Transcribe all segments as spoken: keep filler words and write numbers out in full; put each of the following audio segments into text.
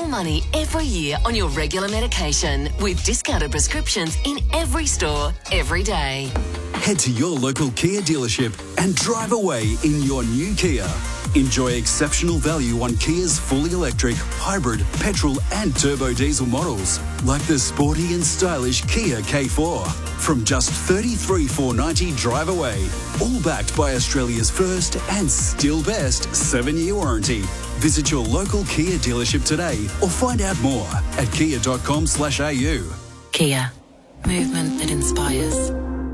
money every year on your regular medication with discounted prescriptions in every store, every day. Head to your local Kia dealership and drive away in your new Kia. Enjoy exceptional value on Kia's fully electric, hybrid, petrol and turbo diesel models, like the sporty and stylish Kia K four. From just thirty-three thousand four hundred ninety dollars drive away. All backed by Australia's first and still best seven-year warranty. Visit your local Kia dealership today or find out more at kia.com slash au. Kia. Movement that inspires.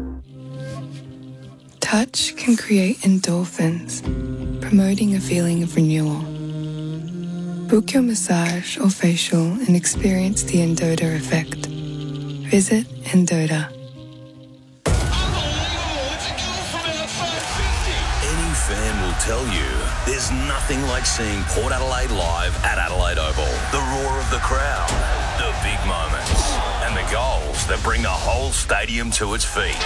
Touch can create endorphins, promoting a feeling of renewal. Book your massage or facial and experience the Endota effect. Visit Endota. Any fan will tell you there's nothing like seeing Port Adelaide live at Adelaide Oval. The roar of the crowd, the big moments, and the goals that bring the whole stadium to its feet.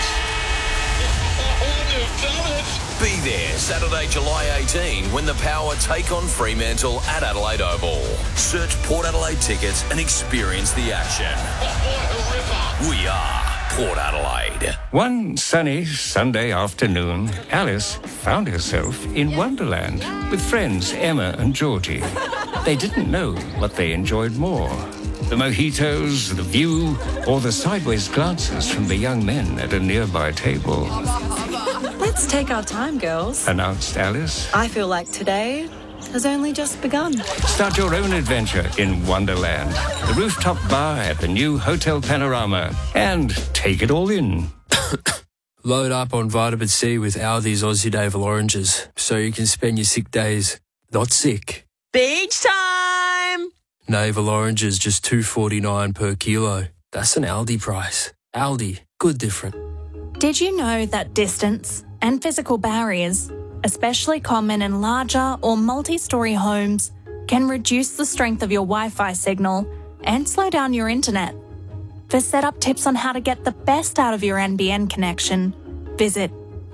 Be there Saturday, July eighteenth when the Power take on Fremantle at Adelaide Oval. Search Port Adelaide tickets and experience the action. We are Port Adelaide. One sunny Sunday afternoon, Alice found herself in Wonderland with friends Emma and Georgie. They didn't know what they enjoyed more. The mojitos, the view, or the sideways glances from the young men at a nearby table. Let's take our time, girls, Announced Alice. I feel like today has only just begun. Start your own adventure in Wonderland, the rooftop bar at the new Hotel Panorama, and take it all in. Load up on vitamin C with Aldi's Aussie Navel oranges so you can spend your sick days not sick. Beach time! Navel oranges just two dollars forty-nine per kilo. That's an Aldi price. Aldi, good different. Did you know that distance and physical barriers, especially common in larger or multi-storey homes, can reduce the strength of your Wi-Fi signal and slow down your internet? For setup tips on how to get the best out of your N B N connection, visit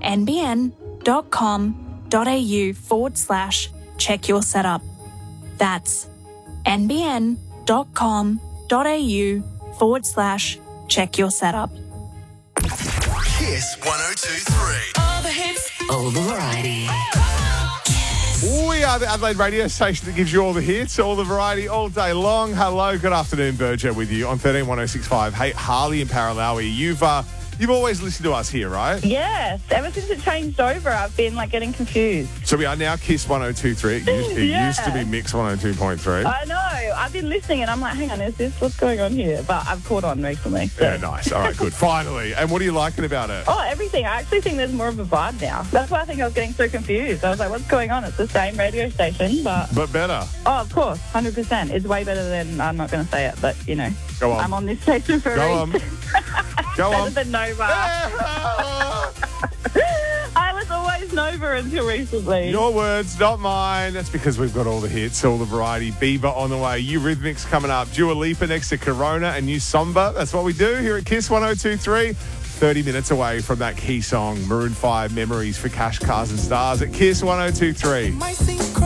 nbn.com.au forward slash check your setup. That's nbn.com.au forward slash check your setup. Kiss one oh two three. All the hits, all the variety. We are the Adelaide radio station that gives you all the hits, all the variety, all day long. Hello, good afternoon, Berger with you on thirteen one oh six five. Hey, Harley and Paralawi, you've uh, you've always listened to us here, right? Yes. Ever since it changed over, I've been like getting confused. So we are now Kiss one oh two three. It used, it Yeah. used to be Mix one oh two point three. I know. I've been listening and I'm like, hang on, is this what's going on here? But I've caught on recently. So. Yeah, nice. All right, good. Finally. And what are you liking about it? Oh, everything. I actually think there's more of a vibe now. That's why I think I was getting so confused. I was like, what's going on? It's the same radio station, but... But better. Oh, of course. one hundred percent. It's way better than... I'm not going to say it, but, you know. Go on. I'm on this station for a Go on. reason. Go Better on. than Nova. I was always Nova until recently. Your words, not mine. That's because we've got all the hits, all the variety. Bieber on the way. Eurythmics coming up. Dua Lipa next to Corona and New Samba. That's what we do here at Kiss one oh two three. thirty minutes away from that key song, Maroon five, Memories for Cash, Cars and Stars at Kiss one oh two three.